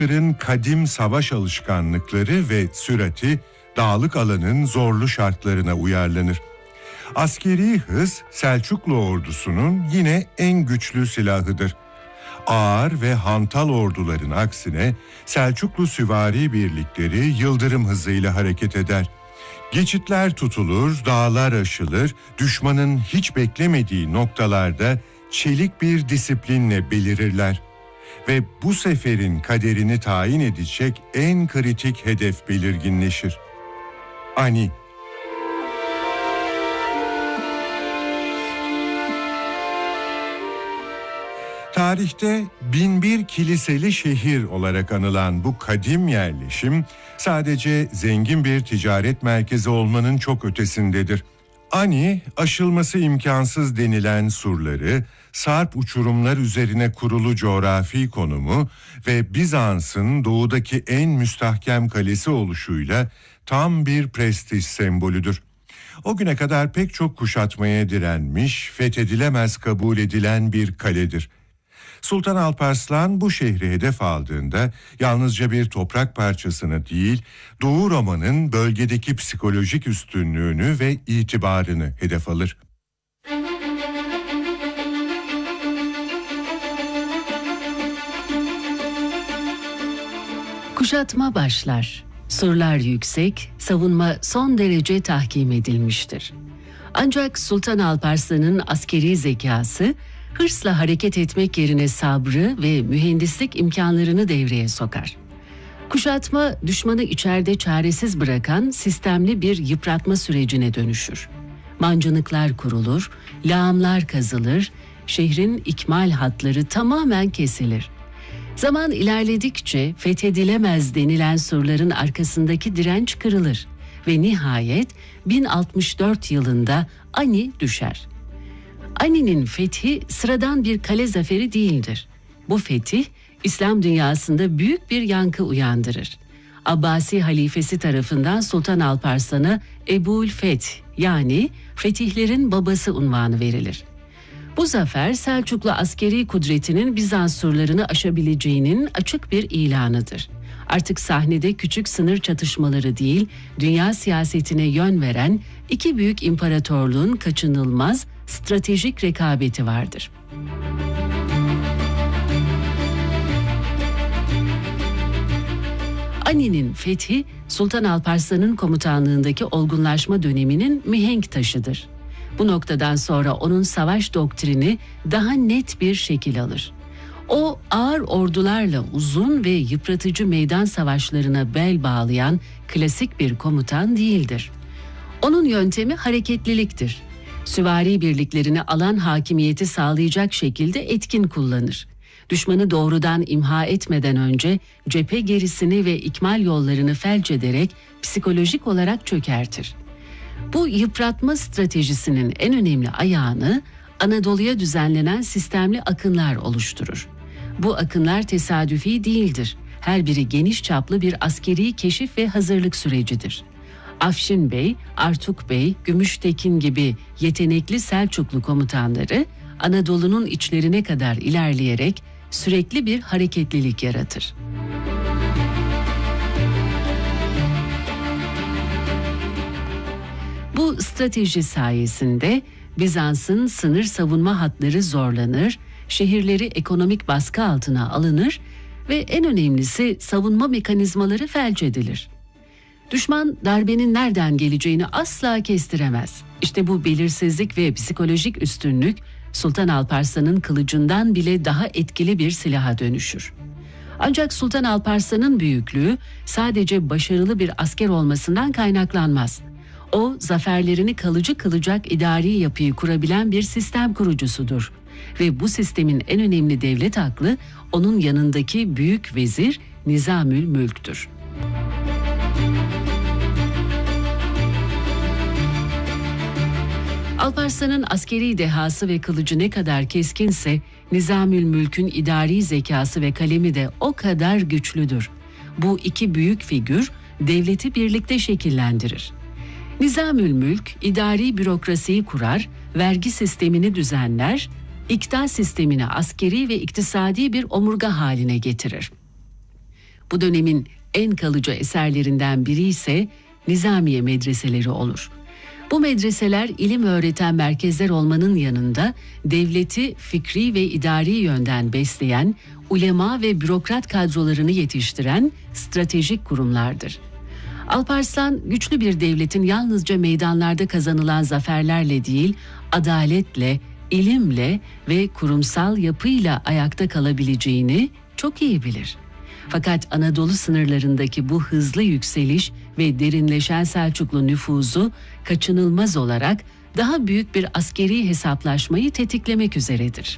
kadim savaş alışkanlıkları ve sürati dağlık alanın zorlu şartlarına uyarlanır. Askeri hız Selçuklu ordusunun yine en güçlü silahıdır. Ağır ve hantal orduların aksine Selçuklu süvari birlikleri yıldırım hızıyla hareket eder. Geçitler tutulur, dağlar aşılır, düşmanın hiç beklemediği noktalarda çelik bir disiplinle belirirler. Ve bu seferin kaderini tayin edecek en kritik hedef belirginleşir. Ani. Tarihte 1001 kiliseli şehir olarak anılan bu kadim yerleşim sadece zengin bir ticaret merkezi olmanın çok ötesindedir. Ani, aşılması imkansız denilen surları, sarp uçurumlar üzerine kurulu coğrafi konumu ve Bizans'ın doğudaki en müstahkem kalesi oluşuyla tam bir prestij sembolüdür. O güne kadar pek çok kuşatmaya direnmiş, fethedilemez kabul edilen bir kaledir. Sultan Alparslan bu şehri hedef aldığında yalnızca bir toprak parçasını değil, Doğu Roma'nın bölgedeki psikolojik üstünlüğünü ve itibarını hedef alır. Kuşatma başlar. Surlar yüksek, savunma son derece tahkim edilmiştir. Ancak Sultan Alparslan'ın askeri zekası, hırsla hareket etmek yerine sabrı ve mühendislik imkanlarını devreye sokar. Kuşatma, düşmanı içeride çaresiz bırakan sistemli bir yıpratma sürecine dönüşür. Mancınıklar kurulur, lağımlar kazılır, şehrin ikmal hatları tamamen kesilir. Zaman ilerledikçe fethedilemez denilen surların arkasındaki direnç kırılır ve nihayet 1064 yılında Ani düşer. Ani'nin fethi sıradan bir kale zaferi değildir. Bu fetih, İslam dünyasında büyük bir yankı uyandırır. Abbasi halifesi tarafından Sultan Alparslan'a Ebu'l Feth yani fetihlerin babası unvanı verilir. Bu zafer Selçuklu askeri kudretinin Bizans surlarını aşabileceğinin açık bir ilanıdır. Artık sahnede küçük sınır çatışmaları değil, dünya siyasetine yön veren iki büyük imparatorluğun kaçınılmaz stratejik rekabeti vardır. Ani'nin fethi, Sultan Alparslan'ın komutanlığındaki olgunlaşma döneminin mihenk taşıdır. Bu noktadan sonra onun savaş doktrini daha net bir şekil alır. O, ağır ordularla uzun ve yıpratıcı meydan savaşlarına bel bağlayan klasik bir komutan değildir. Onun yöntemi hareketliliktir. Süvari birliklerini alan hakimiyeti sağlayacak şekilde etkin kullanır. Düşmanı doğrudan imha etmeden önce cephe gerisini ve ikmal yollarını felç ederek psikolojik olarak çökertir. Bu yıpratma stratejisinin en önemli ayağını Anadolu'ya düzenlenen sistemli akınlar oluşturur. Bu akınlar tesadüfi değildir. Her biri geniş çaplı bir askeri keşif ve hazırlık sürecidir. Afşin Bey, Artuk Bey, Gümüştekin gibi yetenekli Selçuklu komutanları Anadolu'nun içlerine kadar ilerleyerek sürekli bir hareketlilik yaratır. Bu strateji sayesinde Bizans'ın sınır savunma hatları zorlanır, şehirleri ekonomik baskı altına alınır ve en önemlisi savunma mekanizmaları felç edilir. Düşman darbenin nereden geleceğini asla kestiremez. İşte bu belirsizlik ve psikolojik üstünlük Sultan Alparslan'ın kılıcından bile daha etkili bir silaha dönüşür. Ancak Sultan Alparslan'ın büyüklüğü sadece başarılı bir asker olmasından kaynaklanmaz. O, zaferlerini kalıcı kılacak idari yapıyı kurabilen bir sistem kurucusudur. Ve bu sistemin en önemli devlet aklı onun yanındaki büyük vezir Nizamül Mülk'tür. Alparslan'ın askeri dehası ve kılıcı ne kadar keskinse Nizamül Mülk'ün idari zekası ve kalemi de o kadar güçlüdür. Bu iki büyük figür devleti birlikte şekillendirir. Nizamül Mülk idari bürokrasiyi kurar, vergi sistemini düzenler, iktidar sistemini askeri ve iktisadi bir omurga haline getirir. Bu dönemin en kalıcı eserlerinden biri ise Nizamiye medreseleri olur. Bu medreseler ilim öğreten merkezler olmanın yanında devleti fikri ve idari yönden besleyen, ulema ve bürokrat kadrolarını yetiştiren stratejik kurumlardır. Alparslan, güçlü bir devletin yalnızca meydanlarda kazanılan zaferlerle değil, adaletle, ilimle ve kurumsal yapıyla ayakta kalabileceğini çok iyi bilir. Fakat Anadolu sınırlarındaki bu hızlı yükseliş ve derinleşen Selçuklu nüfuzu kaçınılmaz olarak daha büyük bir askeri hesaplaşmayı tetiklemek üzeredir.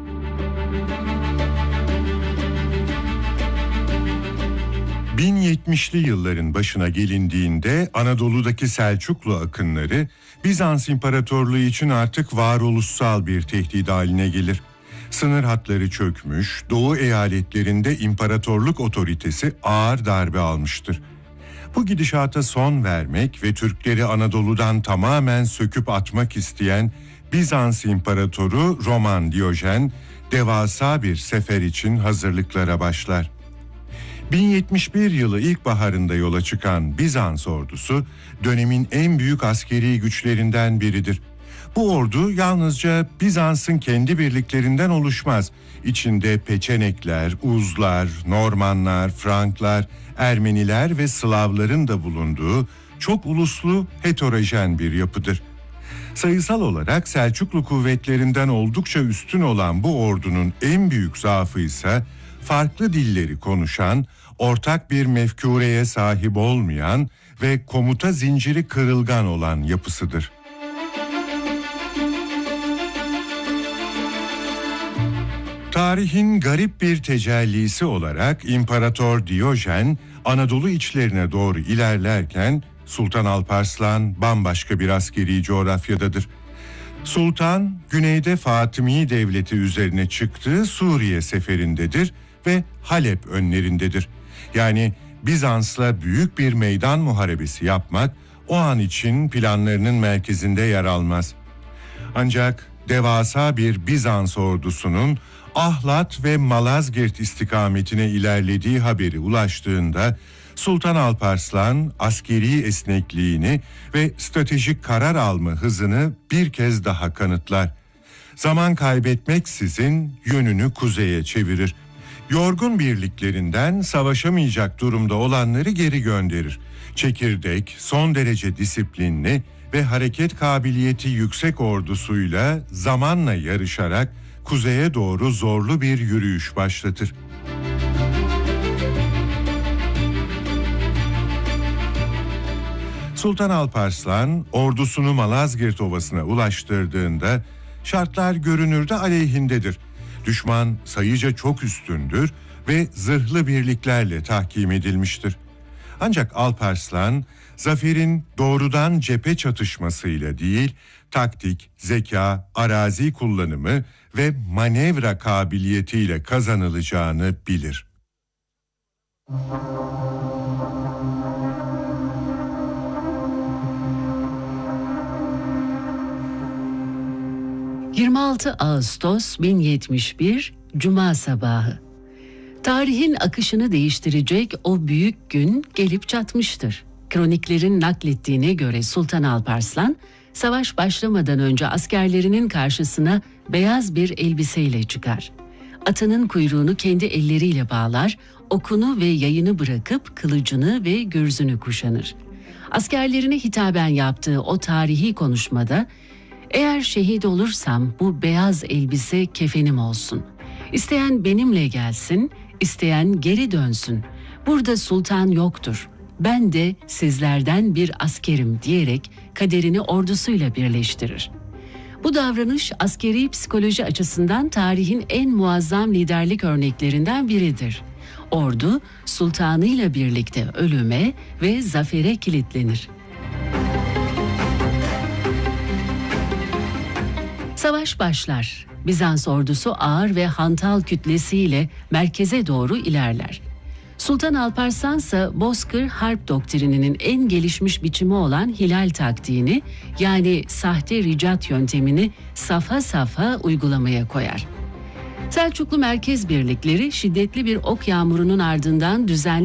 ...1070'li yılların başına gelindiğinde Anadolu'daki Selçuklu akınları Bizans İmparatorluğu için artık varoluşsal bir tehdit haline gelir. Sınır hatları çökmüş, Doğu eyaletlerinde imparatorluk otoritesi ağır darbe almıştır. Bu gidişata son vermek ve Türkleri Anadolu'dan tamamen söküp atmak isteyen Bizans İmparatoru Roman Diyojen devasa bir sefer için hazırlıklara başlar. 1071 yılı ilkbaharında yola çıkan Bizans ordusu dönemin en büyük askeri güçlerinden biridir. Bu ordu yalnızca Bizans'ın kendi birliklerinden oluşmaz. İçinde Peçenekler, Uzlar, Normanlar, Franklar, Ermeniler ve Slavların da bulunduğu çok uluslu, heterojen bir yapıdır. Sayısal olarak Selçuklu kuvvetlerinden oldukça üstün olan bu ordunun en büyük zaafı ise farklı dilleri konuşan, ortak bir mefkureye sahip olmayan ve komuta zinciri kırılgan olan yapısıdır. Tarihin garip bir tecellisi olarak İmparator Diyojen Anadolu içlerine doğru ilerlerken Sultan Alparslan bambaşka bir askeri coğrafyadadır. Sultan güneyde Fatımi Devleti üzerine çıktığı Suriye seferindedir ve Halep önlerindedir. Yani Bizans'la büyük bir meydan muharebesi yapmak o an için planlarının merkezinde yer almaz. Ancak devasa bir Bizans ordusunun Ahlat ve Malazgirt istikametine ilerlediği haberi ulaştığında Sultan Alparslan askeri esnekliğini ve stratejik karar alma hızını bir kez daha kanıtlar. Zaman kaybetmeksizin yönünü kuzeye çevirir. Yorgun birliklerinden savaşamayacak durumda olanları geri gönderir. Çekirdek, son derece disiplinli ve hareket kabiliyeti yüksek ordusuyla zamanla yarışarak kuzeye doğru zorlu bir yürüyüş başlatır. Sultan Alparslan ordusunu Malazgirt Ovası'na ulaştırdığında şartlar görünürde aleyhindedir. Düşman sayıca çok üstündür ve zırhlı birliklerle tahkim edilmiştir. Ancak Alparslan zaferin doğrudan cephe çatışmasıyla değil, taktik, zeka, arazi kullanımı ve manevra kabiliyetiyle kazanılacağını bilir. ...26 Ağustos 1071 Cuma sabahı. Tarihin akışını değiştirecek o büyük gün gelip çatmıştır. Kroniklerin naklettiğine göre Sultan Alparslan, savaş başlamadan önce askerlerinin karşısına beyaz bir elbiseyle çıkar. Atının kuyruğunu kendi elleriyle bağlar, okunu ve yayını bırakıp kılıcını ve gürzünü kuşanır. Askerlerine hitaben yaptığı o tarihi konuşmada, "Eğer şehit olursam bu beyaz elbise kefenim olsun. İsteyen benimle gelsin, isteyen geri dönsün. Burada sultan yoktur. Ben de sizlerden bir askerim" diyerek kaderini ordusuyla birleştirir. Bu davranış askeri psikoloji açısından tarihin en muazzam liderlik örneklerinden biridir. Ordu sultanıyla birlikte ölüme ve zafere kilitlenir. Savaş başlar. Bizans ordusu ağır ve hantal kütlesiyle merkeze doğru ilerler. Sultan Alparslan ise Bozkır Harp doktrininin en gelişmiş biçimi olan hilal taktiğini, yani sahte ricat yöntemini safha safha uygulamaya koyar. Selçuklu merkez birlikleri şiddetli bir ok yağmurunun ardından düzenli